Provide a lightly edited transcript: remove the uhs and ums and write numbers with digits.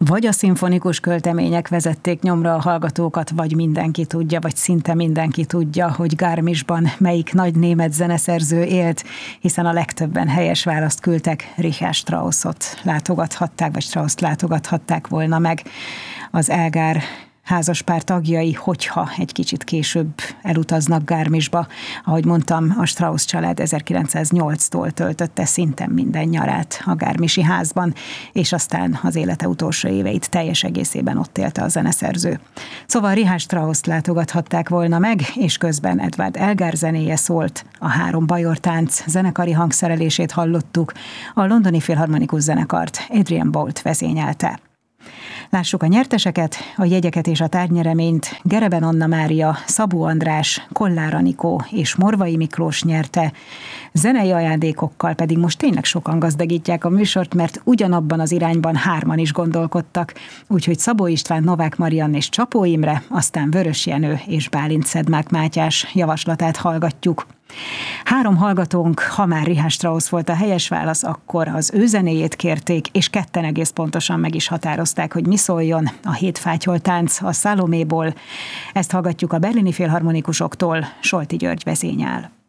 Vagy a szimfonikus költemények vezették nyomra a hallgatókat, vagy mindenki tudja, vagy szinte mindenki tudja, hogy Garmischban melyik nagy német zeneszerző élt, hiszen a legtöbben helyes választ küldtek, Richard Straussot látogathatták, vagy Strausst látogathatták volna meg az Elgár házaspár tagjai, hogyha egy kicsit később elutaznak Garmischba. Ahogy mondtam, a Strauss család 1908-tól töltötte szinte minden nyarát a garmischi házban, és aztán az élete utolsó éveit teljes egészében ott élte a zeneszerző. Szóval Richard Strausst látogathatták volna meg, és közben Edward Elgar zenéje szólt, a 3 bajortánc zenekari hangszerelését hallottuk, a Londoni Filharmonikus Zenekart Adrian Boult vezényelte. Lássuk a nyerteseket, a jegyeket és a tárgynyereményt Gereben Anna Mária, Szabó András, Kollár Anikó és Morvai Miklós nyerte. Zenei ajándékokkal pedig most tényleg sokan gazdagítják a műsort, mert ugyanabban az irányban 3 is gondolkodtak. Úgyhogy Szabó István, Novák Mariann és Csapó Imre, aztán Vörös Jenő és Bálint Szedmák Mátyás javaslatát hallgatjuk. 3 hallgatónk, ha már Richard Strauss volt a helyes válasz, akkor az ő zenéjét kérték, és 2 egész pontosan meg is határozták, hogy mi szóljon, a 7 fátyoltánc a Szaloméból. Ezt hallgatjuk a berlini filharmonikusoktól, Solti György vezényel.